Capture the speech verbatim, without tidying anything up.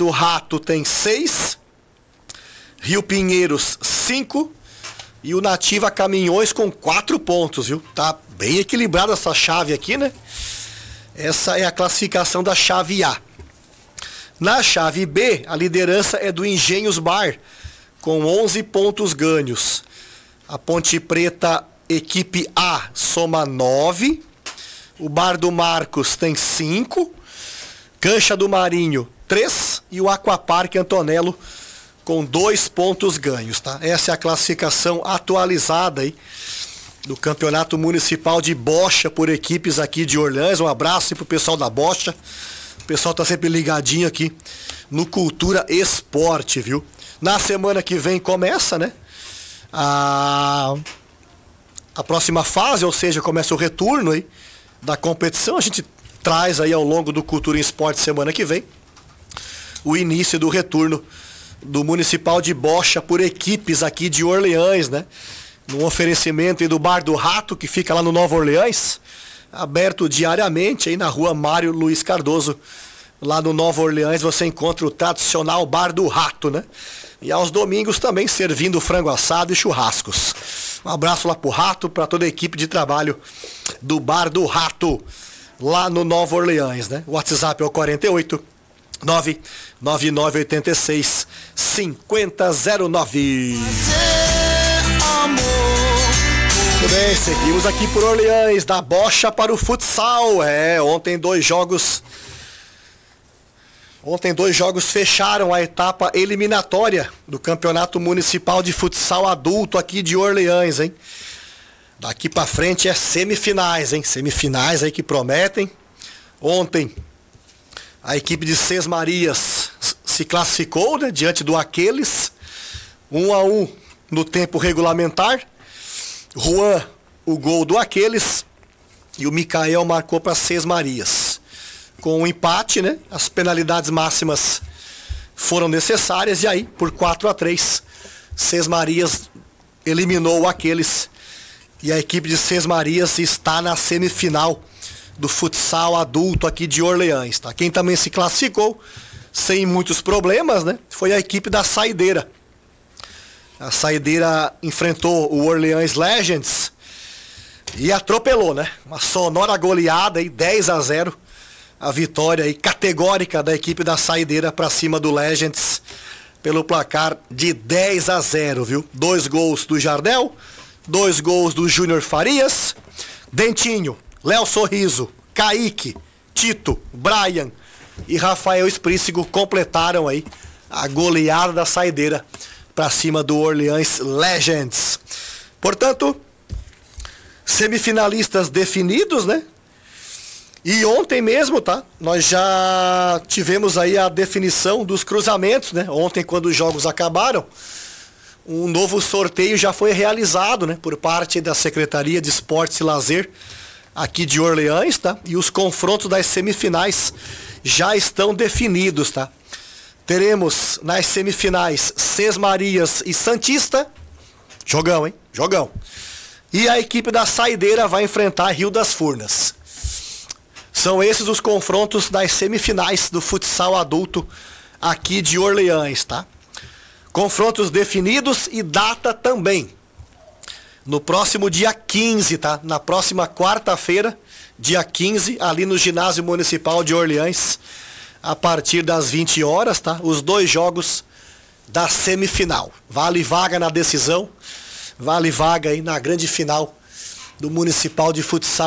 do Rato tem seis. Rio Pinheiros, cinco. E o Nativa Caminhões com quatro pontos, viu? Tá bem equilibrada essa chave aqui, né? Essa é a classificação da chave A. Na chave B, a liderança é do Engenhos Bar, com onze pontos ganhos. A Ponte Preta, equipe A, soma nove. O Bar do Marcos tem cinco. Cancha do Marinho, três. E o Aquapark Antonello com dois pontos ganhos, tá? Essa é a classificação atualizada aí do Campeonato Municipal de Bocha por equipes aqui de Orleans. Um abraço aí pro pessoal da Bocha. O pessoal tá sempre ligadinho aqui no Cultura Esporte, viu? Na semana que vem começa, né? A, a próxima fase, ou seja, começa o retorno aí da competição. A gente traz aí ao longo do Cultura Esporte semana que vem o início do retorno do Municipal de Bocha por equipes aqui de Orleans, né? No oferecimento aí do Bar do Rato, que fica lá no Nova Orleans, aberto diariamente aí na rua Mário Luiz Cardoso. Lá no Nova Orleans você encontra o tradicional Bar do Rato, né? E aos domingos também servindo frango assado e churrascos. Um abraço lá pro Rato, para toda a equipe de trabalho do Bar do Rato, lá no Nova Orleans, né? O WhatsApp é o quarenta e oito, nove nove nove oito seis, cinco zero zero nove. Muito bem, seguimos aqui por Orleans, da Bocha para o futsal. É, ontem dois jogos... Ontem dois jogos fecharam a etapa eliminatória do Campeonato Municipal de Futsal Adulto aqui de Orleans, hein? Daqui pra frente é semifinais, hein? Semifinais aí que prometem. Ontem a equipe de Sês Marias se classificou, né, diante do Aqueles, um a um no tempo regulamentar. Juan, o gol do Aqueles, e o Micael marcou para Sês Marias. Com um empate, né, as penalidades máximas foram necessárias, e aí, por quatro a três, Sês Marias eliminou o Aqueles, e a equipe de Sês Marias está na semifinal do futsal adulto aqui de Orleans, tá? Quem também se classificou sem muitos problemas, né, foi a equipe da Saideira. A Saideira enfrentou o Orleans Legends e atropelou, né? Uma sonora goleada aí, dez a zero. A vitória aí categórica da equipe da Saideira para cima do Legends pelo placar de dez a zero, viu? Dois gols do Jardel, dois gols do Júnior Farias, Dentinho, Léo Sorriso, Kaique, Tito, Brian e Rafael Esprícigo completaram aí a goleada da Saideira para cima do Orleans Legends. Portanto, semifinalistas definidos, né? E ontem mesmo, tá? Nós já tivemos aí a definição dos cruzamentos, né? Ontem, quando os jogos acabaram, um novo sorteio já foi realizado, né? Por parte da Secretaria de Esportes e Lazer aqui de Orleans, tá? E os confrontos das semifinais já estão definidos, tá? Teremos nas semifinais Sês Marias e Santista. Jogão, hein? Jogão. E a equipe da Saideira vai enfrentar Rio das Furnas. São esses os confrontos das semifinais do futsal adulto aqui de Orleans, tá? Confrontos definidos e data também. No próximo dia quinze, tá? Na próxima quarta-feira, dia quinze, ali no Ginásio Municipal de Orleans, a partir das vinte horas, tá? Os dois jogos da semifinal. Vale vaga na decisão, vale vaga aí na grande final do Municipal de Futsal